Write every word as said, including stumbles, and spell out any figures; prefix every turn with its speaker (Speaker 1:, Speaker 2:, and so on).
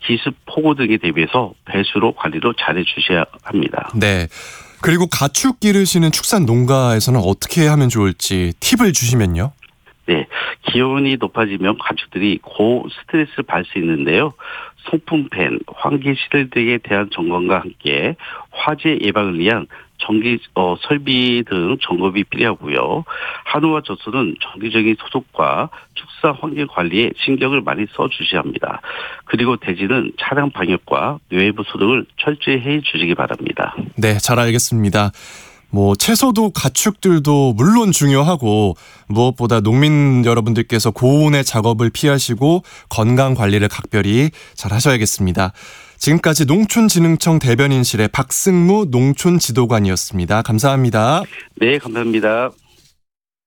Speaker 1: 기습 폭우 등에 대비해서 배수로 관리로 잘해 주셔야 합니다.
Speaker 2: 네. 그리고 가축 기르시는 축산 농가에서는 어떻게 하면 좋을지 팁을 주시면요.
Speaker 1: 네, 기온이 높아지면 가축들이 고 스트레스를 받을 수 있는데요. 송풍팬, 환기 시설 등에 대한 점검과 함께 화재 예방을 위한 전기 어, 설비 등 점검이 필요하고요. 한우와 젖소는 정기적인 소독과 축사 환경 관리에 신경을 많이 써주셔야 합니다. 그리고 돼지는 차량 방역과 외부 소독을 철저히 해주시기 바랍니다.
Speaker 2: 네, 잘 알겠습니다. 뭐 채소도 가축들도 물론 중요하고 무엇보다 농민 여러분들께서 고온의 작업을 피하시고 건강 관리를 각별히 잘 하셔야겠습니다. 지금까지 농촌진흥청 대변인실의 박승무 농촌지도관이었습니다. 감사합니다.
Speaker 1: 네, 감사합니다.